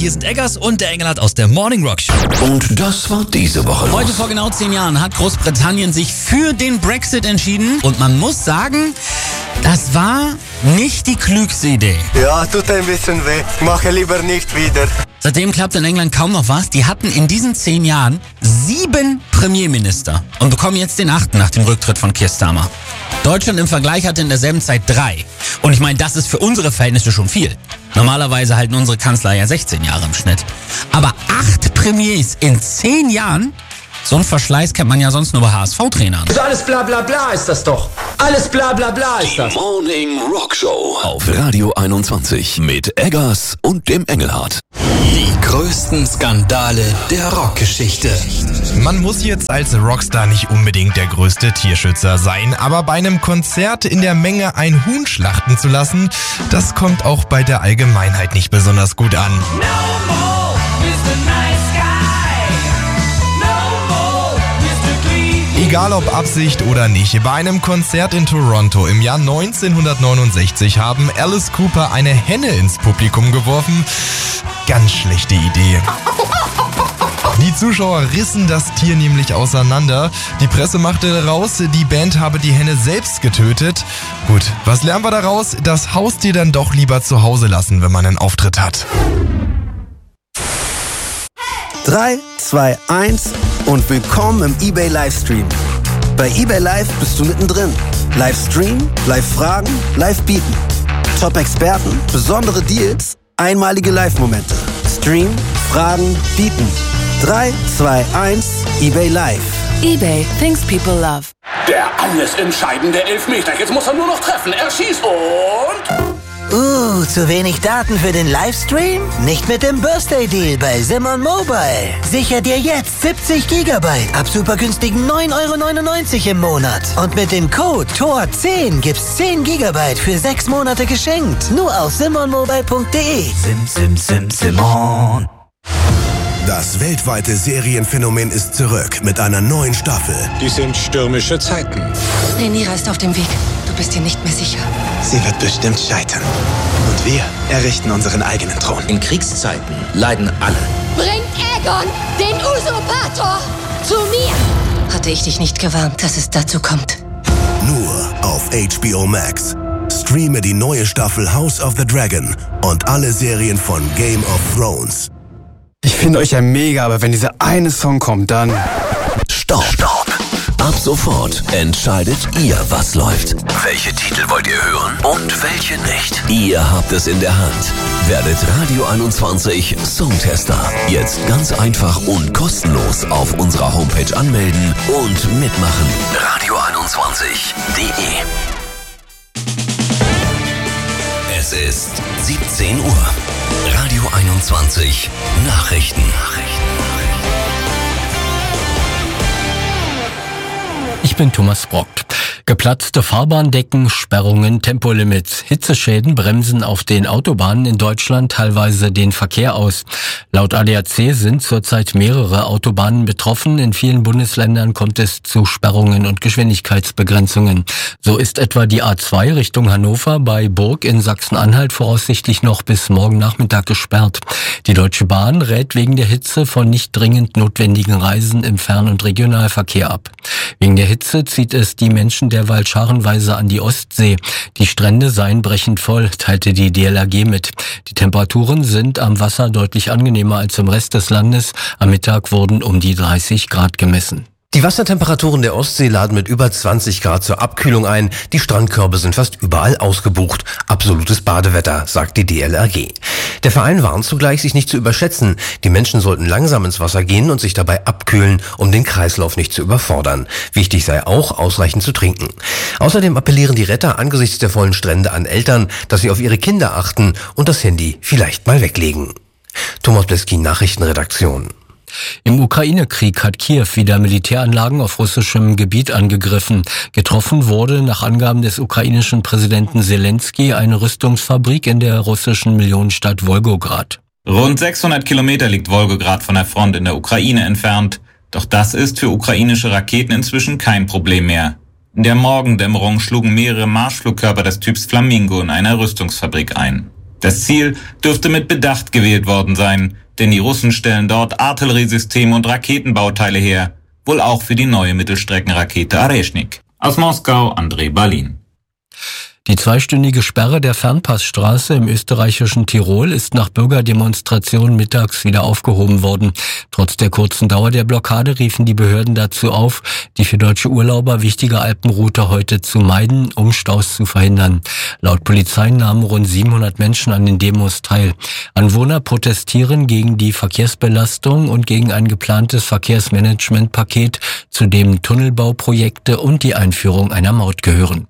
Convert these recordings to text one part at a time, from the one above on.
hier sind Eggers und der Engelhardt aus der Morning Rock Show. Und das war diese Woche Heute los. vor genau 10 Jahren hat Großbritannien sich für den Brexit entschieden. Und man muss sagen, das war nicht die klügste Idee. Ja, tut ein bisschen weh. Mache lieber nicht wieder. Seitdem klappt in England kaum noch was. Die hatten in diesen 10 Jahren 7 Premierminister und bekommen jetzt den 8. nach dem Rücktritt von Keir Starmer. Deutschland im Vergleich hatte in derselben Zeit 3. Und ich meine, das ist für unsere Verhältnisse schon viel. Normalerweise halten unsere Kanzler ja 16 Jahre im Schnitt. Aber 8 Premiers in 10 Jahren? So einen Verschleiß kennt man ja sonst nur bei HSV-Trainern. Also alles bla bla bla ist das doch. Alles bla bla bla ist das. Morning Rock Show auf Radio 21 mit Eggers und dem Engelhardt. Die größten Skandale der Rockgeschichte. Man muss jetzt als Rockstar nicht unbedingt der größte Tierschützer sein, aber bei einem Konzert in der Menge ein Huhn schlachten zu lassen, das kommt auch bei der Allgemeinheit nicht besonders gut an. Egal ob Absicht oder nicht, bei einem Konzert in Toronto im Jahr 1969 haben Alice Cooper eine Henne ins Publikum geworfen. Ganz schlechte Idee. Die Zuschauer rissen das Tier nämlich auseinander. Die Presse machte raus, die Band habe die Henne selbst getötet. Gut, was lernen wir daraus? Das Haustier dann doch lieber zu Hause lassen, wenn man einen Auftritt hat. 3, 2, 1 und willkommen im eBay Livestream. Bei eBay Live bist du mittendrin. Livestream, Live-Fragen, Live-Bieten. Top-Experten, besondere Deals, einmalige Live-Momente. Stream, Fragen, Bieten. 3, 2, 1, eBay Live. eBay, things people love. Der alles entscheidende Elfmeter. Jetzt muss er nur noch treffen. Er schießt und... zu wenig Daten für den Livestream? Nicht mit dem Birthday Deal bei Simon Mobile. Sicher dir jetzt 70 GB ab super günstigen 9,99 € im Monat. Und mit dem Code TOR10 gibt's 10 GB für 6 Monate geschenkt. Nur auf simonmobile.de. Simon. Das weltweite Serienphänomen ist zurück mit einer neuen Staffel. Die sind stürmische Zeiten. Rhaenyra ist auf dem Weg. Du bist dir nicht mehr sicher. Sie wird bestimmt scheitern. Und wir errichten unseren eigenen Thron. In Kriegszeiten leiden alle. Bringt Aegon, den Usurpator, zu mir! Hatte ich dich nicht gewarnt, dass es dazu kommt. Nur auf HBO Max. Streame die neue Staffel House of the Dragon und alle Serien von Game of Thrones. Ich finde euch ja mega, aber wenn dieser eine Song kommt, dann... Stopp. Ab sofort entscheidet ihr, was läuft. Welche Titel wollt ihr hören und welche nicht? Ihr habt es in der Hand. Werdet Radio 21 Songtester. Jetzt ganz einfach und kostenlos auf unserer Homepage anmelden und mitmachen. Radio21.de. Es ist 17 Uhr. Radio 21 Nachrichten. Ich bin Thomas Brock. Geplatzte Fahrbahndecken, Sperrungen, Tempolimits, Hitzeschäden bremsen auf den Autobahnen in Deutschland teilweise den Verkehr aus. Laut ADAC sind zurzeit mehrere Autobahnen betroffen. In vielen Bundesländern kommt es zu Sperrungen und Geschwindigkeitsbegrenzungen. So ist etwa die A2 Richtung Hannover bei Burg in Sachsen-Anhalt voraussichtlich noch bis morgen Nachmittag gesperrt. Die Deutsche Bahn rät wegen der Hitze von nicht dringend notwendigen Reisen im Fern- und Regionalverkehr ab. Wegen der Hitze zieht es die Menschen derweil scharenweise an die Ostsee. Die Strände seien brechend voll, teilte die DLRG mit. Die Temperaturen sind am Wasser deutlich angenehmer als im Rest des Landes. Am Mittag wurden um die 30 Grad gemessen. Die Wassertemperaturen der Ostsee laden mit über 20 Grad zur Abkühlung ein. Die Strandkörbe sind fast überall ausgebucht. Absolutes Badewetter, sagt die DLRG. Der Verein warnt zugleich, sich nicht zu überschätzen. Die Menschen sollten langsam ins Wasser gehen und sich dabei abkühlen, um den Kreislauf nicht zu überfordern. Wichtig sei auch, ausreichend zu trinken. Außerdem appellieren die Retter angesichts der vollen Strände an Eltern, dass sie auf ihre Kinder achten und das Handy vielleicht mal weglegen. Thomas Bleski, Nachrichtenredaktion. Im Ukraine-Krieg hat Kiew wieder Militäranlagen auf russischem Gebiet angegriffen. Getroffen wurde nach Angaben des ukrainischen Präsidenten Zelensky eine Rüstungsfabrik in der russischen Millionenstadt Wolgograd. Rund 600 Kilometer liegt Wolgograd von der Front in der Ukraine entfernt. Doch das ist für ukrainische Raketen inzwischen kein Problem mehr. In der Morgendämmerung schlugen mehrere Marschflugkörper des Typs Flamingo in einer Rüstungsfabrik ein. Das Ziel dürfte mit Bedacht gewählt worden sein, denn die Russen stellen dort Artilleriesysteme und Raketenbauteile her, wohl auch für die neue Mittelstreckenrakete Areshnik. Aus Moskau, André Balin. Die zweistündige Sperre der Fernpassstraße im österreichischen Tirol ist nach Bürgerdemonstrationen mittags wieder aufgehoben worden. Trotz der kurzen Dauer der Blockade riefen die Behörden dazu auf, die für deutsche Urlauber wichtige Alpenroute heute zu meiden, um Staus zu verhindern. Laut Polizei nahmen rund 700 Menschen an den Demos teil. Anwohner protestieren gegen die Verkehrsbelastung und gegen ein geplantes Verkehrsmanagementpaket, zu dem Tunnelbauprojekte und die Einführung einer Maut gehören.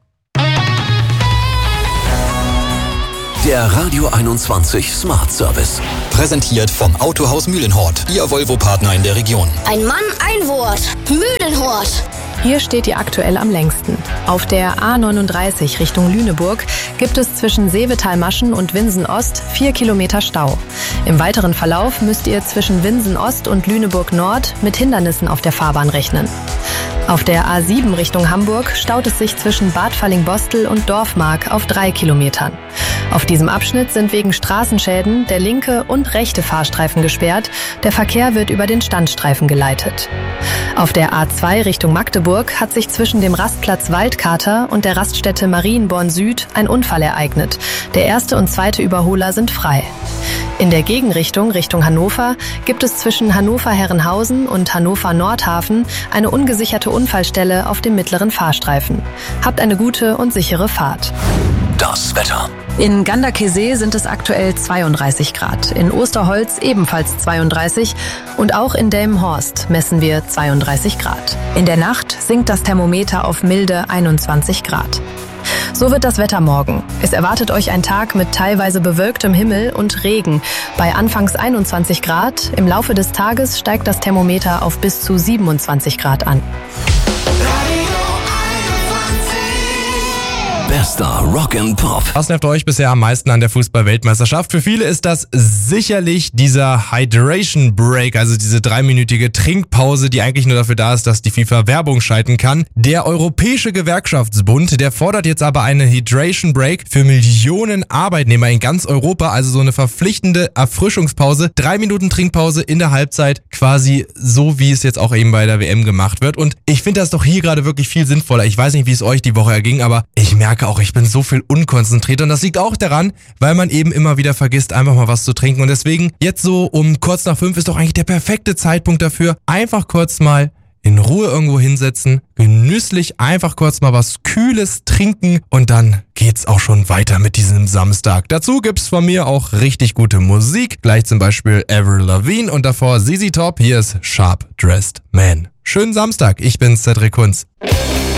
Der Radio 21 Smart Service. Präsentiert vom Autohaus Mühlenhort, Ihr Volvo-Partner in der Region. Ein Mann, ein Wort. Mühlenhort. Hier steht ihr aktuell am längsten. Auf der A39 Richtung Lüneburg gibt es zwischen Seevetal-Maschen und Winsen-Ost 4 Kilometer Stau. Im weiteren Verlauf müsst ihr zwischen Winsen-Ost und Lüneburg-Nord mit Hindernissen auf der Fahrbahn rechnen. Auf der A7 Richtung Hamburg staut es sich zwischen Bad Fallingbostel und Dorfmark auf 3 Kilometern. Auf diesem Abschnitt sind wegen Straßenschäden der linke und rechte Fahrstreifen gesperrt. Der Verkehr wird über den Standstreifen geleitet. Auf der A2 Richtung Magdeburg hat sich zwischen dem Rastplatz Waldkater und der Raststätte Marienborn Süd ein Unfall ereignet. Der erste und zweite Überholer sind frei. In der Gegenrichtung Richtung Hannover gibt es zwischen Hannover-Herrenhausen und Hannover-Nordhafen eine ungesicherte Unfallstelle auf dem mittleren Fahrstreifen. Habt eine gute und sichere Fahrt. Das Wetter. In Ganderkesee sind es aktuell 32 Grad, in Osterholz ebenfalls 32 und auch in Delmenhorst messen wir 32 Grad. In der Nacht sinkt das Thermometer auf milde 21 Grad. So wird das Wetter morgen. Es erwartet euch ein Tag mit teilweise bewölktem Himmel und Regen. Bei anfangs 21 Grad, im Laufe des Tages steigt das Thermometer auf bis zu 27 Grad an. Bester Rock and Pop. Was nervt euch bisher am meisten an der Fußball-Weltmeisterschaft? Für viele ist das sicherlich dieser Hydration Break, also diese 3-minütige Trinkpause, die eigentlich nur dafür da ist, dass die FIFA Werbung schalten kann. Der Europäische Gewerkschaftsbund, der fordert jetzt aber eine Hydration Break für Millionen Arbeitnehmer in ganz Europa, also so eine verpflichtende Erfrischungspause. 3 Minuten Trinkpause in der Halbzeit, quasi so, wie es jetzt auch eben bei der WM gemacht wird. Und ich finde das doch hier gerade wirklich viel sinnvoller. Ich weiß nicht, wie es euch die Woche erging, aber ich merke auch, ich bin so viel unkonzentriert und das liegt auch daran, weil man eben immer wieder vergisst, einfach mal was zu trinken und deswegen jetzt so um kurz nach 5 ist doch eigentlich der perfekte Zeitpunkt dafür, einfach kurz mal in Ruhe irgendwo hinsetzen, genüsslich einfach kurz mal was Kühles trinken und dann geht's auch schon weiter mit diesem Samstag. Dazu gibt's von mir auch richtig gute Musik, gleich zum Beispiel Avril Lavigne und davor ZZ Top, hier ist Sharp Dressed Man. Schönen Samstag, ich bin Cedric Kunz.